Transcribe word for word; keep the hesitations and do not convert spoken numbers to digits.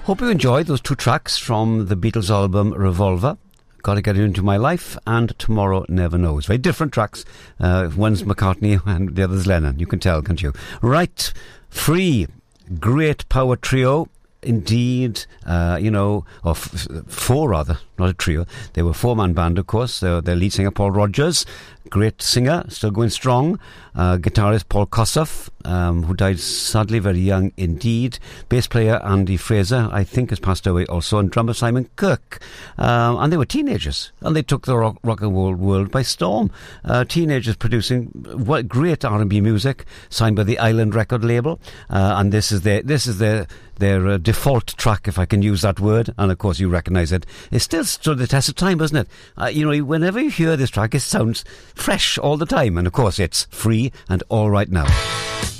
Hope you enjoyed those two tracks from the Beatles album Revolver. Gotta Get Into My Life and Tomorrow Never Knows. Very different tracks. Uh, one's McCartney and the other's Lennon. You can tell, can't you? Right. Free. Great power trio. Indeed, uh, you know, or f- four rather, not a trio. They were a four-man band, of course. Their, their lead singer, Paul Rodgers, great singer, still going strong. Uh, guitarist Paul Kossoff, um, who died sadly very young indeed. Bass player Andy Fraser, I think, has passed away also. And drummer Simon Kirk. Um, and they were teenagers, and they took the rock, rock and roll world by storm. Uh, teenagers producing what great R and B music, signed by the Island record label. Uh, and this is their this is their their uh, default track, if I can use that word. And of course, you recognise it. It still stood the test of time, doesn't it? Uh, you know, whenever you hear this track, it sounds fresh all the time. And of course, it's Free and All Right Now.